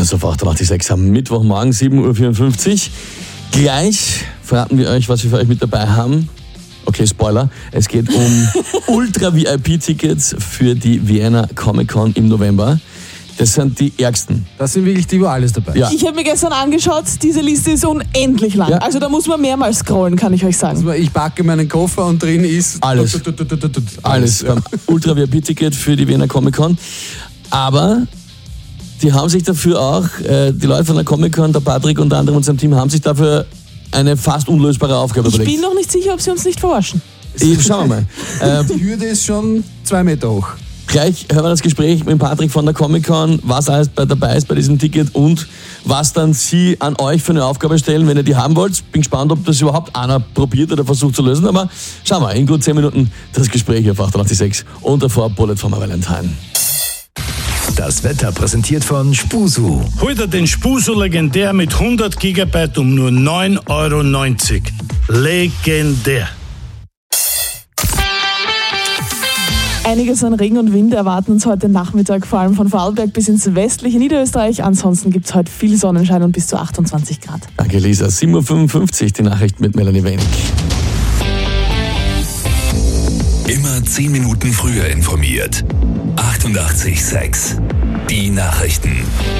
Alles auf 88.6 am Mittwochmorgen, 7.54 Uhr. Gleich verraten wir euch, was wir für euch mit dabei haben. Okay, Spoiler. Es geht um Ultra-VIP-Tickets für die Vienna Comic Con im November. Das sind die ärgsten. Das sind wirklich die, wo alles dabei. Ja. Ich habe mir gestern angeschaut, diese Liste ist unendlich lang. Ja. Also da muss man mehrmals scrollen, kann ich euch sagen. Also ich packe meinen Koffer und drin ist... Alles. Alles beim Ultra-VIP-Ticket für die Vienna Comic Con. Aber die haben sich dafür auch, die Leute von der Comic Con, der Patrick unter anderem und seinem Team, haben sich dafür eine fast unlösbare Aufgabe Ich überlegt. bin noch nicht sicher, ob sie uns nicht verarschen. Schauen wir mal. Die Hürde ist schon 2 Meter hoch. Gleich hören wir das Gespräch mit Patrick von der Comic-Con, was alles dabei ist bei diesem Ticket und was dann Sie an euch für eine Aufgabe stellen, wenn ihr die haben wollt. Bin gespannt, ob das überhaupt einer probiert oder versucht zu lösen, aber schauen wir, in gut 10 Minuten das Gespräch auf 88.6 und davor Bullet for my Valentine. Das Wetter präsentiert von Spusu. Heute den Spusu legendär mit 100 GB um nur 9,90 €. Legendär. Einiges an Regen und Wind erwarten uns heute Nachmittag, vor allem von Vorarlberg bis ins westliche Niederösterreich. Ansonsten gibt es heute viel Sonnenschein und bis zu 28 Grad. Danke, Lisa. 7.55 Uhr, die Nachricht mit Melanie Wenig. Immer 10 Minuten früher informiert. 88.6 Die Nachrichten.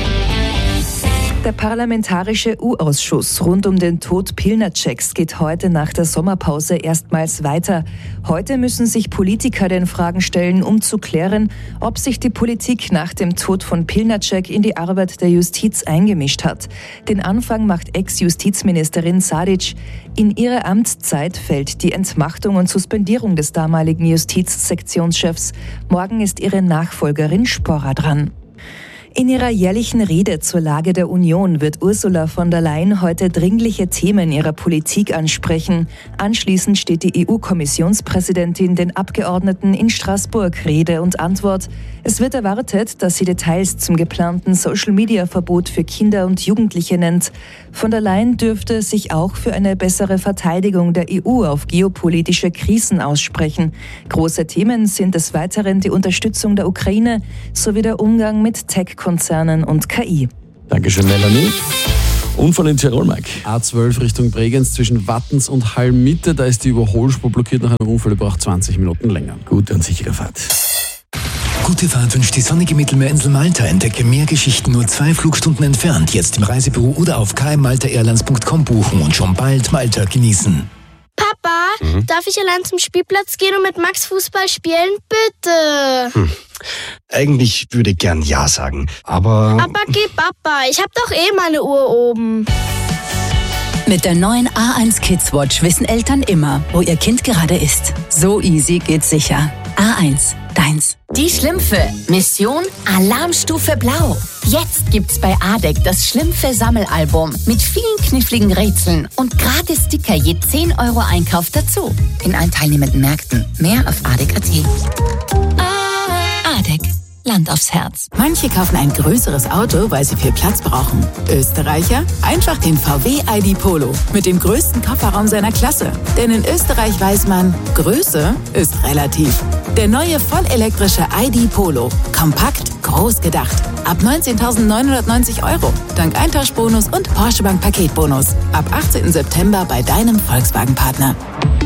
Der Parlamentarische U-Ausschuss rund um den Tod Pilnaceks geht heute nach der Sommerpause erstmals weiter. Heute müssen sich Politiker den Fragen stellen, um zu klären, ob sich die Politik nach dem Tod von Pilnacek in die Arbeit der Justiz eingemischt hat. Den Anfang macht Ex-Justizministerin Sadic. In ihre Amtszeit fällt die Entmachtung und Suspendierung des damaligen Justizsektionschefs. Morgen ist ihre Nachfolgerin Sporra dran. In ihrer jährlichen Rede zur Lage der Union wird Ursula von der Leyen heute dringliche Themen ihrer Politik ansprechen. Anschließend steht die EU-Kommissionspräsidentin den Abgeordneten in Straßburg Rede und Antwort. Es wird erwartet, dass sie Details zum geplanten Social-Media-Verbot für Kinder und Jugendliche nennt. Von der Leyen dürfte sich auch für eine bessere Verteidigung der EU auf geopolitische Krisen aussprechen. Große Themen sind des Weiteren die Unterstützung der Ukraine sowie der Umgang mit Tech-Konzernen und KI. Dankeschön, Melanie. Unfall in Tirol, Mike. A12 Richtung Bregenz zwischen Wattens und Hallmitte. Da ist die Überholspur blockiert nach einem Unfall, braucht 20 Minuten länger. Gute und sichere Fahrt. Gute Fahrt wünscht die sonnige Mittelmeerinsel Malta. Entdecke mehr Geschichten nur 2 Flugstunden entfernt. Jetzt im Reisebüro oder auf kmmaltaairlines.com buchen und schon bald Malta genießen. Papa, darf ich allein zum Spielplatz gehen und mit Max Fußball spielen? Bitte. Eigentlich würde ich gern Ja sagen, aber... Aber geh, Papa, ich hab doch eh meine Uhr oben. Mit der neuen A1 Kids Watch wissen Eltern immer, wo ihr Kind gerade ist. So easy geht's sicher. A1, deins. Die Schlümpfe. Mission Alarmstufe Blau. Jetzt gibt's bei ADEC das Schlümpfe-Sammelalbum mit vielen kniffligen Rätseln und gratis Sticker je 10 € Einkauf dazu. In allen teilnehmenden Märkten. Mehr auf adec.at. ADEC. Land aufs Herz. Manche kaufen ein größeres Auto, weil sie viel Platz brauchen. Österreicher? Einfach den VW ID Polo mit dem größten Kofferraum seiner Klasse. Denn in Österreich weiß man, Größe ist relativ. Der neue vollelektrische ID Polo. Kompakt, groß gedacht. Ab 19.990 €. Dank Eintauschbonus und Porsche Bank Paketbonus. Ab 18. September bei deinem Volkswagen-Partner.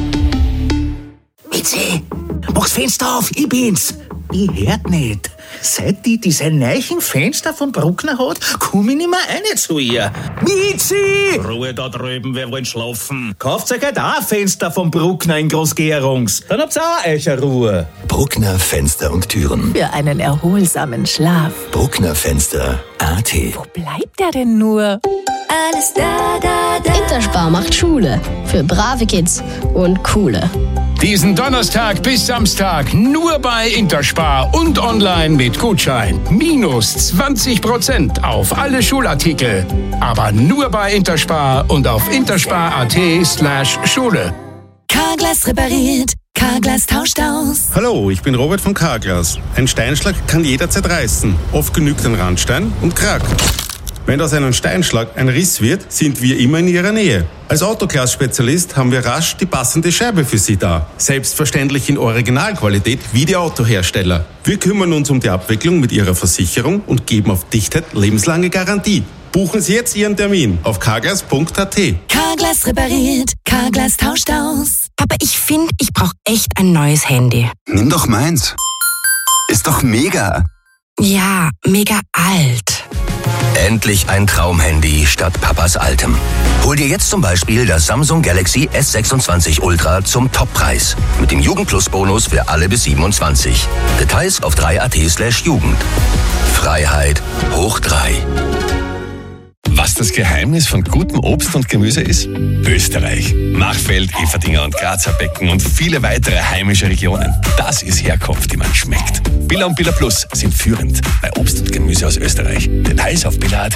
Mitzi, mach's Fenster auf, ich bin's. Ich hört nicht. Seit die diese neuen Fenster vom Bruckner hat, komm ich nicht mehr rein zu ihr. Mitzi! Ruhe da drüben, wir wollen schlafen. Kauft euch halt auch ein Fenster vom Bruckner in Großgerungs. Dann habt's auch eure Ruhe. Bruckner Fenster und Türen. Für einen erholsamen Schlaf. Bruckner Fenster AT. Wo bleibt er denn nur? Alles da. Interspar macht Schule. Für brave Kids und coole. Diesen Donnerstag bis Samstag nur bei Interspar und online mit Gutschein. Minus 20% auf alle Schulartikel. Aber nur bei Interspar und auf interspar.at/Schule. Carglass repariert. Carglass tauscht aus. Hallo, ich bin Robert von Carglass. Ein Steinschlag kann jederzeit reißen. Oft genügt ein Randstein und krack. Wenn aus einem Steinschlag ein Riss wird, sind wir immer in Ihrer Nähe. Als Autoglas-Spezialist haben wir rasch die passende Scheibe für Sie da. Selbstverständlich in Originalqualität wie die Autohersteller. Wir kümmern uns um die Abwicklung mit Ihrer Versicherung und geben auf Dichtheit lebenslange Garantie. Buchen Sie jetzt Ihren Termin auf carglass.at. Carglass repariert, Carglass tauscht aus. Aber ich finde, ich brauche echt ein neues Handy. Nimm doch meins. Ist doch mega. Ja, mega alt. Endlich ein Traumhandy statt Papas altem. Hol dir jetzt zum Beispiel das Samsung Galaxy S26 Ultra zum Toppreis. Mit dem Jugend-Plus-Bonus für alle bis 27. Details auf 3.at/Jugend. Freiheit hoch 3. Was das Geheimnis von gutem Obst und Gemüse ist? Österreich. Machfeld, Eferdingen und Grazer Becken und viele weitere heimische Regionen. Das ist Herkunft, die man schmeckt. Billa und Billa Plus sind führend bei Obst und Gemüse aus Österreich. Details auf billa.at.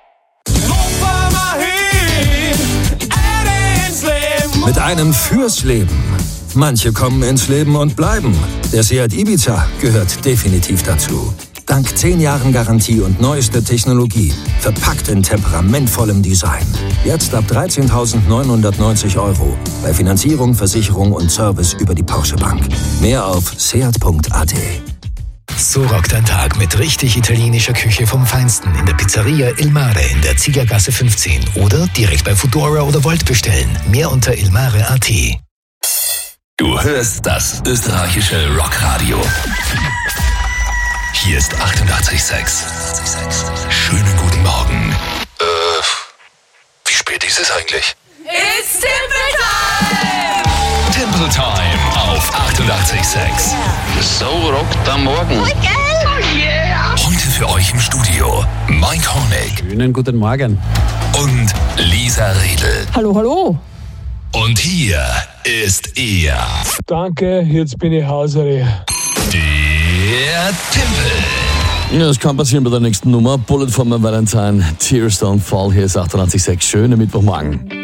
Mit einem fürs Leben. Manche kommen ins Leben und bleiben. Der Seat Ibiza gehört definitiv dazu. Dank 10 Jahren Garantie und neuester Technologie. Verpackt in temperamentvollem Design. Jetzt ab 13.990 €. Bei Finanzierung, Versicherung und Service über die Porsche Bank. Mehr auf seat.at. So rockt ein Tag mit richtig italienischer Küche vom Feinsten in der Pizzeria Il Mare in der Ziegergasse 15 oder direkt bei Foodora oder Volt bestellen. Mehr unter ilmare.at. Du hörst das österreichische Rockradio. Hier ist 88,6. Schönen guten Morgen. Wie spät ist es eigentlich? It's Timble Time! Timble Time auf 88,6. So rockt am Morgen. Oh yeah! Heute für euch im Studio Mike Honeck. Schönen guten Morgen. Und Lisa Riedl. Hallo, hallo. Und hier ist er. Danke, jetzt bin ich Hausere. Der Timpel. Ja, das kann passieren bei der nächsten Nummer. Bullet for my Valentine, Tears Don't Fall. Hier ist 88,6. Schönen Mittwochmorgen.